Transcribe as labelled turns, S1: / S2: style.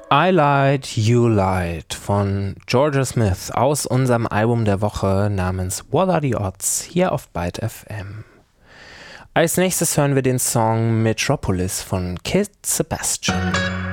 S1: I Lied, You Lied von Georgia Smith aus unserem Album der Woche namens What Are the Odds hier auf Byte FM. Als nächstes hören wir den Song Metropolis von Kid Sebastian.